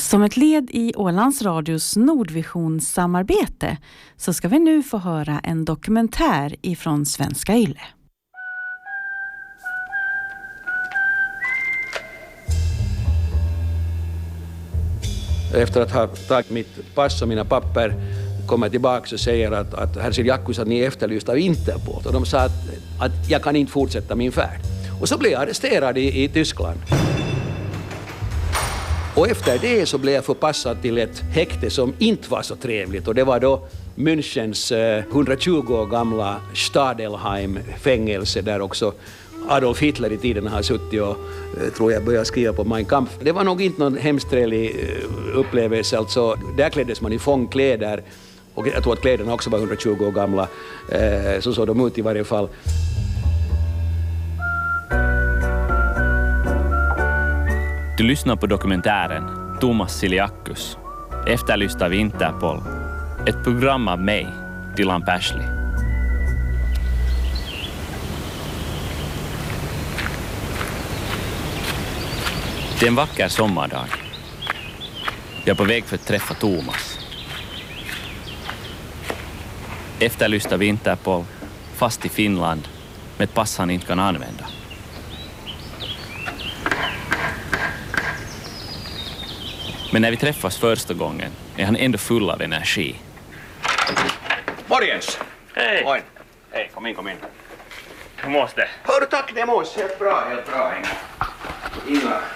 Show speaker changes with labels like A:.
A: Som ett led i Ålands Radios Nordvision-samarbete så ska vi nu få höra en dokumentär ifrån Svenska Yle.
B: Efter att ha tagit mitt pass och mina papper kommer tillbaka och säger att herr Siljakkos, att ni är efterlyst av Interpol. Och de sa att jag kan inte fortsätta min färd. Och så blev jag arresterad i Tyskland. Och efter det så blev jag förpassad till ett häkte som inte var så trevligt. Och det var då Münchens 120 år gamla Stadelheim-fängelse där också Adolf Hitler i tiden har suttit och tror jag började skriva på Mein Kampf. Det var nog inte någon hemskt trevlig upplevelse. Alltså, där kläddes man i fångkläder. Och jag tror att kläderna också var 120 år gamla. Så såg de ut i varje fall.
C: Du lyssnar på dokumentären Thomas Siljakkos, efterlyst av Interpol. Ett program av mig, Dylan Persley. Det är en vacker sommardag. Jag är på väg för att träffa Thomas. Efterlyst av Interpol, fast i Finland, med ett pass han inte kan använda. Men när vi träffas första gången är han ändå full av energi.
B: Morgens!
C: Hej!
B: Oj. Hej, kom in.
C: Hur måste det?
B: Hör du, tack, det måste helt bra. Inga